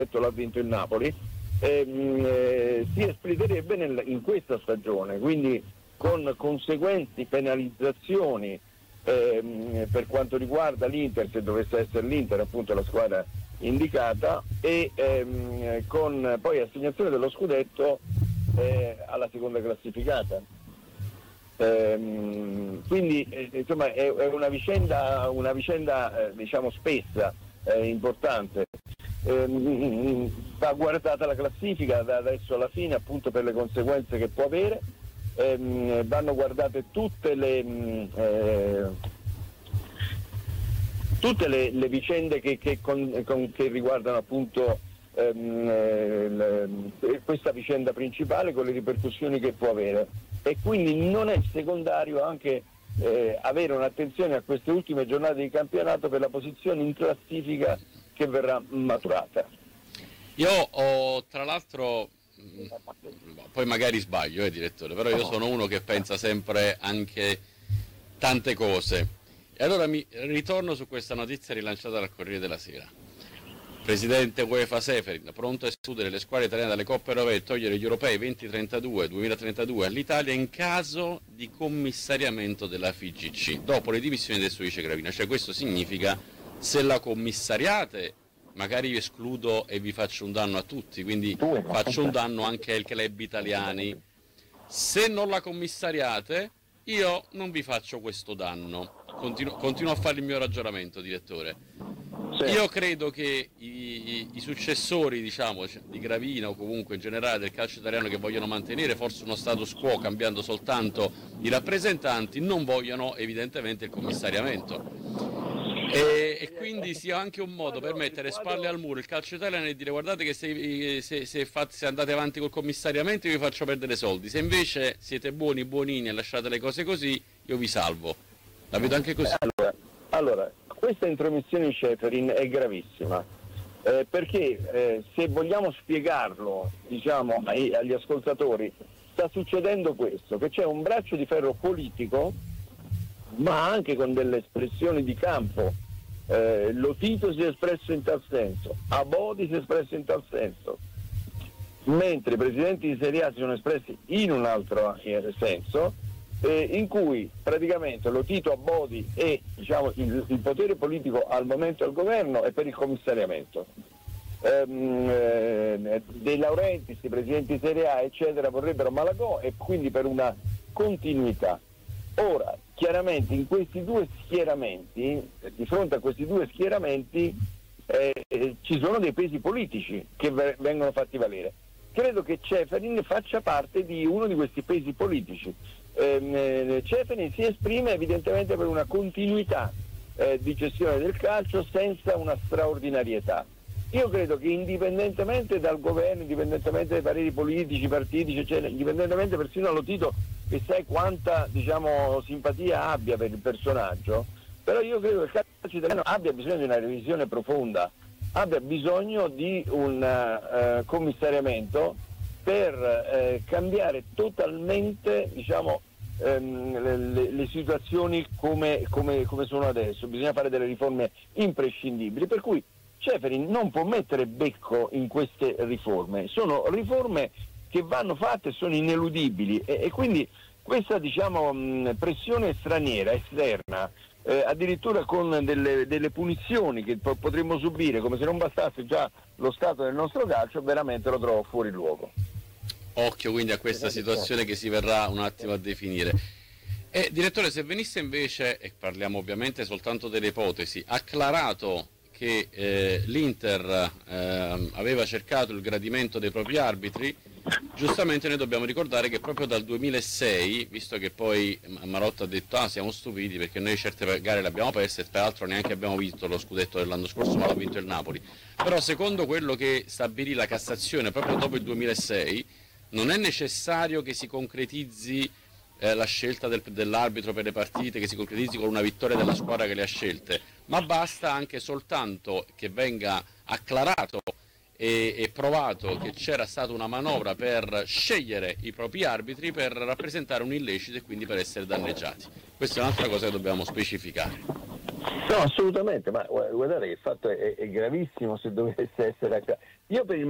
l'ha vinto il Napoli, si esplicherebbe in questa stagione, quindi con conseguenti penalizzazioni per quanto riguarda l'Inter, se dovesse essere l'Inter appunto la squadra indicata, e con poi assegnazione dello scudetto alla seconda classificata. Quindi insomma è una vicenda diciamo spessa, importante. Va guardata la classifica da adesso alla fine appunto per le conseguenze che può avere. Vanno guardate tutte le vicende che riguardano appunto questa vicenda principale con le ripercussioni che può avere, e quindi non è secondario anche avere un'attenzione a queste ultime giornate di campionato per la posizione in classifica che verrà maturata. Io ho tra l'altro, poi magari sbaglio, direttore, però io sono uno che pensa sempre anche tante cose, e allora mi ritorno su questa notizia rilanciata dal Corriere della Sera. Presidente UEFA Seferin, pronto a escludere le squadre italiane dalle Coppe Europee e togliere gli europei 2032 all'Italia in caso di commissariamento della FIGC, dopo le dimissioni del suo vice Gravina. Cioè questo significa, se la commissariate magari vi escludo e vi faccio un danno a tutti, quindi faccio un danno anche ai club italiani. Se non la commissariate io non vi faccio questo danno. Continuo a fare il mio ragionamento, direttore. Io credo che i successori, diciamo, di Gravina o comunque in generale del calcio italiano, che vogliono mantenere forse uno status quo cambiando soltanto i rappresentanti, non vogliono evidentemente il commissariamento. E quindi sia anche un modo per mettere spalle al muro il calcio italiano e dire: guardate che se andate avanti col commissariamento io vi faccio perdere soldi, se invece siete buonini e lasciate le cose così io vi salvo. La vedo anche così. Allora, questa intromissione di Ceferin è gravissima, perché se vogliamo spiegarlo, diciamo, agli ascoltatori, sta succedendo questo, che c'è un braccio di ferro politico, ma anche con delle espressioni di campo. Lotito si è espresso in tal senso, Abodi si è espresso in tal senso, mentre i presidenti di Serie A si sono espressi in un altro senso, in cui praticamente Lotito, Abodi e diciamo il potere politico al momento al governo è per il commissariamento. De Laurentiis, i presidenti di Serie A eccetera vorrebbero Malagò, e quindi per una continuità. Ora, chiaramente in questi due schieramenti, di fronte a questi due schieramenti ci sono dei pesi politici che vengono fatti valere. Credo che Ceferin faccia parte di uno di questi pesi politici. Ceferin si esprime evidentemente per una continuità di gestione del calcio senza una straordinarietà. Io credo che indipendentemente dal governo, indipendentemente dai pareri politici, partitici, eccetera, indipendentemente persino da Lotito, che sai quanta diciamo simpatia abbia per il personaggio, però io credo che il calcio italiano abbia bisogno di una revisione profonda, abbia bisogno di un commissariamento per cambiare totalmente diciamo le situazioni come sono adesso. Bisogna fare delle riforme imprescindibili, per cui Ceferin non può mettere becco in queste riforme, sono riforme che vanno fatte, sono ineludibili, e quindi questa diciamo pressione straniera, esterna, addirittura con delle punizioni che potremmo subire come se non bastasse già lo stato del nostro calcio, veramente lo trovo fuori luogo. Occhio quindi a questa situazione che si verrà un attimo a definire. Direttore, se venisse invece, e parliamo ovviamente soltanto delle ipotesi, acclarato che l'Inter aveva cercato il gradimento dei propri arbitri, giustamente noi dobbiamo ricordare che proprio dal 2006, visto che poi Marotta ha detto siamo stupidi perché noi certe gare le abbiamo perse e tra l'altro neanche abbiamo vinto lo scudetto dell'anno scorso, ma l'ha vinto il Napoli, però secondo quello che stabilì la Cassazione proprio dopo il 2006 non è necessario che si concretizzi la scelta dell'arbitro per le partite, che si concretizzi con una vittoria della squadra che le ha scelte, ma basta anche soltanto che venga acclarato e provato che c'era stata una manovra per scegliere i propri arbitri per rappresentare un illecito e quindi per essere danneggiati. Questa è un'altra cosa che dobbiamo specificare. No, assolutamente, ma guardate che il fatto è gravissimo se dovesse essere. Io per il